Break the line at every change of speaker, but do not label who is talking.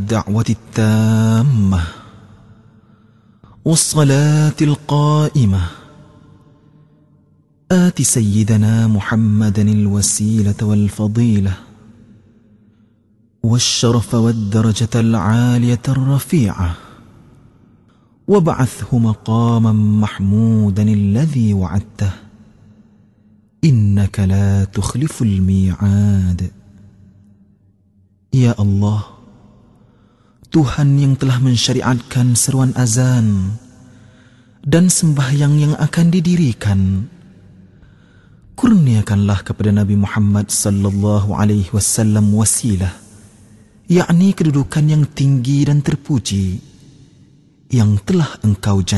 الدعوة التامة والصلاة القائمة آت سيدنا محمدا الوسيلة والفضيلة والشرف والدرجة العالية الرفيعة وابعثه مقاما محمودا الذي وعدته إنك لا تخلف الميعاد. Ya Allah, Tuhan yang telah mensyariatkan seruan azan dan sembahyang yang akan didirikan, kurniakanlah kepada Nabi Muhammad sallallahu alaihi wasallam wasilah, yakni kedudukan yang tinggi dan terpuji yang telah Engkau janjikan